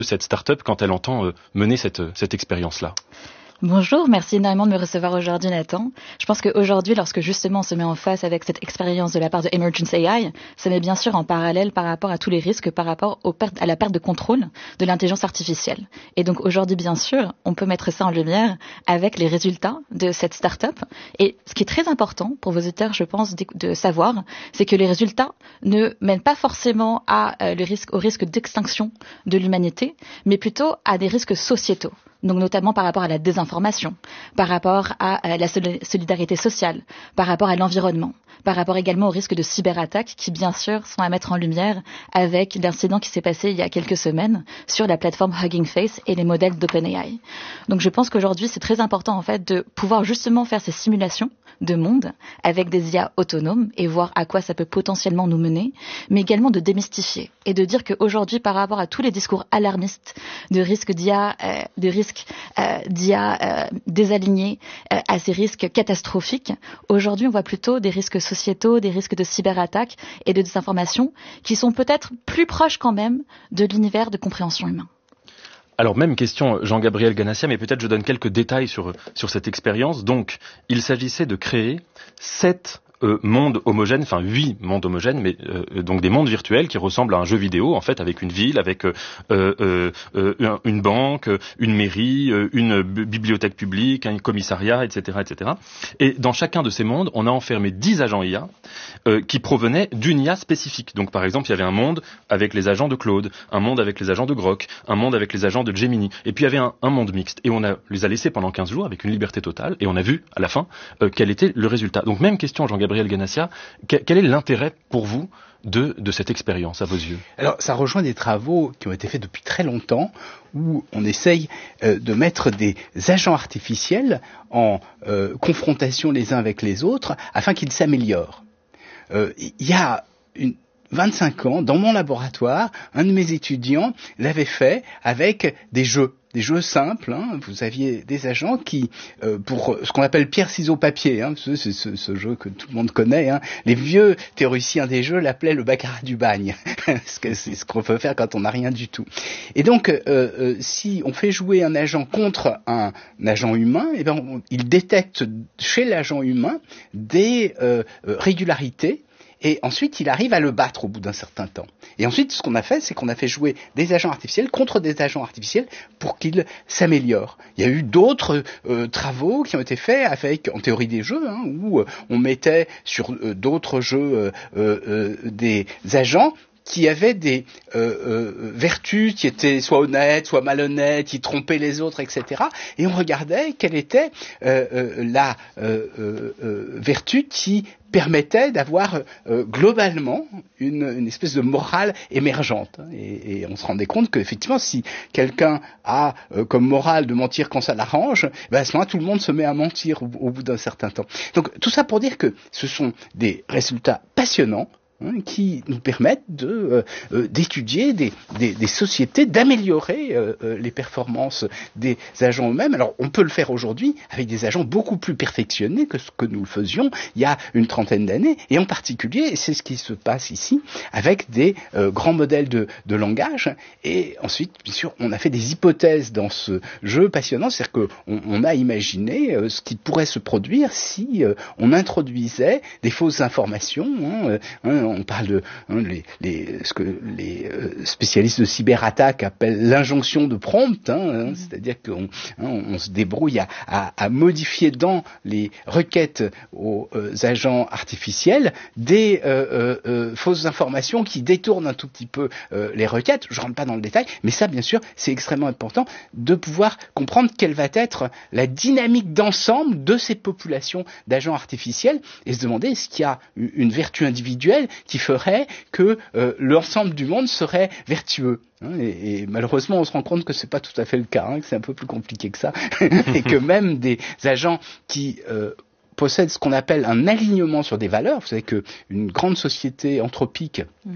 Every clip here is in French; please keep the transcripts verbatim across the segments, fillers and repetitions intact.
cette start-up quand elle entend euh, mener cette, cette expérience-là? Bonjour, merci énormément de me recevoir aujourd'hui, Nathan. Je pense qu'aujourd'hui, lorsque justement on se met en face avec cette expérience de la part de Emergence A I, ça met bien sûr en parallèle par rapport à tous les risques, par rapport aux pertes, à la perte de contrôle de l'intelligence artificielle. Et donc aujourd'hui, bien sûr, on peut mettre ça en lumière avec les résultats de cette start-up. Et ce qui est très important pour vos auditeurs, je pense, de, de savoir, c'est que les résultats ne mènent pas forcément à, euh, le risque, au risque d'extinction de l'humanité, mais plutôt à des risques sociétaux. Donc notamment par rapport à la désinformation, par rapport à la solidarité sociale, par rapport à l'environnement, par rapport également aux risques de cyberattaques qui bien sûr sont à mettre en lumière avec l'incident qui s'est passé il y a quelques semaines sur la plateforme Hugging Face et les modèles d'OpenAI. Donc je pense qu'aujourd'hui c'est très important en fait de pouvoir justement faire ces simulations de monde avec des I A autonomes et voir à quoi ça peut potentiellement nous mener, mais également de démystifier et de dire qu'aujourd'hui par rapport à tous les discours alarmistes de risques d'I A, euh, de risques euh, d'I A euh, désalignés euh, à ces risques catastrophiques, aujourd'hui on voit plutôt des risques sociétaux, des risques de cyberattaques et de désinformation qui sont peut-être plus proches quand même de l'univers de compréhension humain. Alors, même question, Jean-Gabriel Ganassia, mais peut-être je donne quelques détails sur, sur cette expérience. Donc, il s'agissait de créer sept euh, mondes homogènes, enfin huit mondes homogènes, mais euh, donc des mondes virtuels qui ressemblent à un jeu vidéo, en fait, avec une ville, avec euh, euh, euh, une banque, une mairie, une bibliothèque publique, un commissariat, et cetera, et cetera. Et dans chacun de ces mondes, on a enfermé dix agents I A euh, qui provenaient d'une I A spécifique. Donc, par exemple, il y avait un monde avec les agents de Claude, un monde avec les agents de Grok, un monde avec les agents de Gemini, et puis il y avait un, un monde mixte. Et on a, les a laissés pendant quinze jours avec une liberté totale, et on a vu, à la fin, euh, quel était le résultat. Donc, même question, Jean-Gabriel Ganassia, quel, quel est l'intérêt pour vous de, de cette expérience, à vos yeux? Alors, ça rejoint des travaux qui ont été faits depuis très longtemps, où on essaye euh, de mettre des agents artificiels en euh, confrontation les uns avec les autres, afin qu'ils s'améliorent. Euh, il y a une vingt-cinq ans, dans mon laboratoire, un de mes étudiants l'avait fait avec des jeux. Des jeux simples, hein. Vous aviez des agents qui, euh, pour ce qu'on appelle pierre-ciseaux-papier, hein, c'est ce, ce jeu que tout le monde connaît, hein. Les vieux théoriciens des jeux l'appelaient le baccarat du bagne, parce que c'est ce qu'on peut faire quand on n'a rien du tout. Et donc, euh, euh, si on fait jouer un agent contre un, un agent humain, eh ben, on, il détecte chez l'agent humain des euh, euh, régularités. Et ensuite, il arrive à le battre au bout d'un certain temps. Et ensuite, ce qu'on a fait, c'est qu'on a fait jouer des agents artificiels contre des agents artificiels pour qu'ils s'améliorent. Il y a eu d'autres euh, travaux qui ont été faits avec, en théorie des jeux, hein, où euh, on mettait sur euh, d'autres jeux euh, euh, des agents qui avaient des euh, euh, vertus qui étaient soit honnêtes, soit malhonnêtes, qui trompaient les autres, et cetera. Et on regardait quelle était euh, euh, la euh, euh, vertu qui permettait d'avoir euh, globalement une, une espèce de morale émergente. Et, et on se rendait compte qu'effectivement, si quelqu'un a euh, comme morale de mentir quand ça l'arrange, ben à ce moment-là, tout le monde se met à mentir au, au bout d'un certain temps. Donc tout ça pour dire que ce sont des résultats passionnants, qui nous permettent de, euh, d'étudier des, des, des sociétés, d'améliorer euh, les performances des agents eux-mêmes. Alors, on peut le faire aujourd'hui avec des agents beaucoup plus perfectionnés que ce que nous le faisions il y a une trentaine d'années, et en particulier, et c'est ce qui se passe ici, avec des euh, grands modèles de, de langage. Et ensuite, bien sûr, on a fait des hypothèses dans ce jeu passionnant, c'est-à-dire qu'on on a imaginé euh, ce qui pourrait se produire si euh, on introduisait des fausses informations, hein, hein, on parle de hein, les, les, ce que les euh, spécialistes de cyberattaque appellent l'injonction de prompt, hein, hein, c'est-à-dire qu'on hein, on se débrouille à, à, à modifier dans les requêtes aux euh, agents artificiels des euh, euh, fausses informations qui détournent un tout petit peu euh, les requêtes. Je rentre pas dans le détail, mais ça, bien sûr, c'est extrêmement important de pouvoir comprendre quelle va être la dynamique d'ensemble de ces populations d'agents artificiels et se demander est-ce qu'il y a une vertu individuelle qui ferait que euh, l'ensemble du monde serait vertueux. Hein, et, et malheureusement, on se rend compte que c'est pas tout à fait le cas, hein, que c'est un peu plus compliqué que ça, et que même des agents qui euh, possèdent ce qu'on appelle un alignement sur des valeurs, vous savez que une grande société anthropique mmh.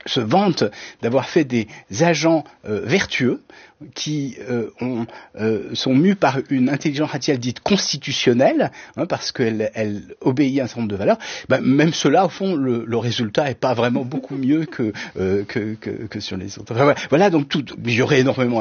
se vantent d'avoir fait des agents euh, vertueux qui euh, ont, euh, sont mus par une intelligence artificielle dite constitutionnelle, hein, parce qu'elle elle obéit à un certain nombre de valeurs, ben, même cela, au fond, le, le résultat est pas vraiment beaucoup mieux que, euh, que, que, que sur les autres. Enfin, voilà, donc tout, il y aurait énormément